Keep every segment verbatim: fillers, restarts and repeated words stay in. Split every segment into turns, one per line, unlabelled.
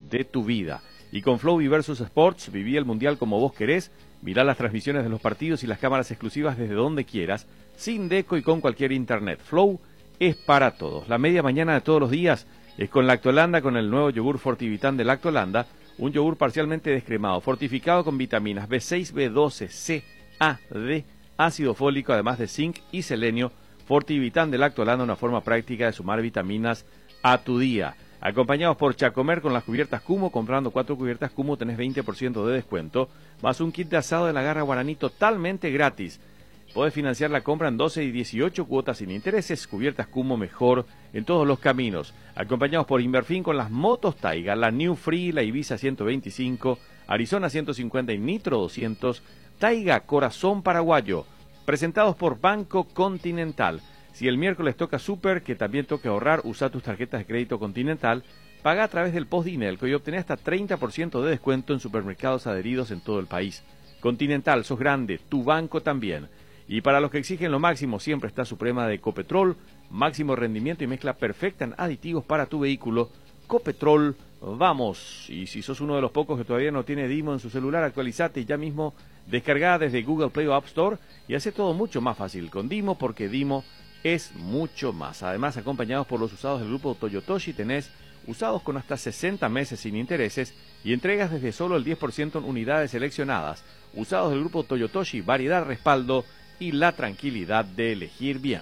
de tu vida. Y con Flow y Versus Sports, viví el Mundial como vos querés, mirá las transmisiones de los partidos y las cámaras exclusivas desde donde quieras, sin deco y con cualquier internet. Flow es para todos. La media mañana de todos los días es con Lactolanda, con el nuevo yogur Fortivitán de Lactolanda, un yogur parcialmente descremado, fortificado con vitaminas B seis, B doce, C, A, D, ácido fólico, además de zinc y selenio. Fortivitán de Lactolanda, una forma práctica de sumar vitaminas a tu día. Acompañados por Chacomer con las cubiertas Cumo, comprando cuatro cubiertas Cumo tenés veinte por ciento de descuento, más un kit de asado de la Garra Guaraní totalmente gratis. Podés financiar la compra en doce y dieciocho cuotas sin intereses. Cubiertas Cumo, mejor en todos los caminos. Acompañados por Inverfin con las motos Taiga, la New Free, la Ibiza ciento veinticinco, Arizona ciento cincuenta y Nitro doscientos, Taiga Corazón Paraguayo. Presentados por Banco Continental. Si el miércoles toca súper, que también toque ahorrar, usa tus tarjetas de crédito Continental, paga a través del Post Dinelco y obtené hasta treinta por ciento de descuento en supermercados adheridos en todo el país. Continental, sos grande, tu banco también. Y para los que exigen lo máximo, siempre está Suprema de Ecopetrol, máximo rendimiento y mezcla perfecta en aditivos para tu vehículo. Copetrol, vamos. Y si sos uno de los pocos que todavía no tiene Dimo en su celular, actualizate y ya mismo descargá desde Google Play o App Store y hace todo mucho más fácil con Dimo, porque Dimo es mucho más. Además, acompañados por los usados del grupo Toyotoshi, tenés usados con hasta sesenta meses sin intereses y entregas desde solo el diez por ciento en unidades seleccionadas. Usados del grupo Toyotoshi, variedad, respaldo y la tranquilidad de elegir bien.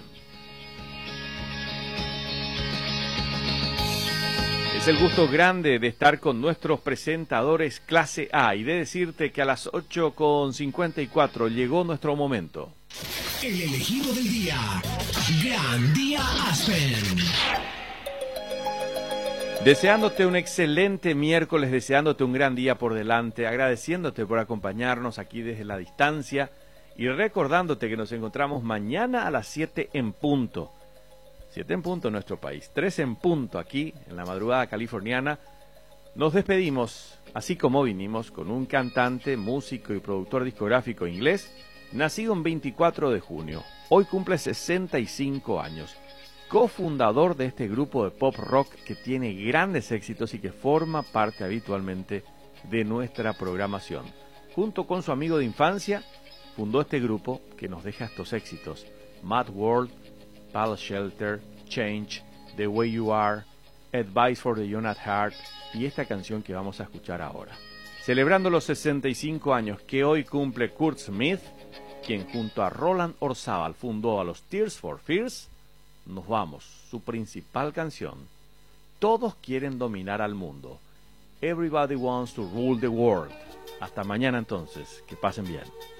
Es el gusto grande de estar con nuestros presentadores clase A y de decirte que a las ocho con cincuenta y cuatro llegó nuestro momento.
El elegido del día, Gran Día Aspen.
Deseándote un excelente miércoles, deseándote un gran día por delante, agradeciéndote por acompañarnos aquí desde la distancia y recordándote que nos encontramos mañana a las siete en punto. siete en punto en nuestro país, tres en punto aquí en la madrugada californiana. Nos despedimos, así como vinimos, con un cantante, músico y productor discográfico inglés, nacido en veinticuatro de junio. Hoy cumple sesenta y cinco años. Cofundador de este grupo de pop rock que tiene grandes éxitos y que forma parte habitualmente de nuestra programación. Junto con su amigo de infancia, fundó este grupo que nos deja estos éxitos: Mad World, Pal Shelter, Change, The Way You Are, Advice for the Young at Heart y esta canción que vamos a escuchar ahora. Celebrando los sesenta y cinco años que hoy cumple Kurt Smith, quien junto a Roland Orzabal fundó a los Tears for Fears, nos vamos. Su principal canción, Todos quieren dominar al mundo. Everybody wants to rule the world. Hasta mañana entonces, que pasen bien.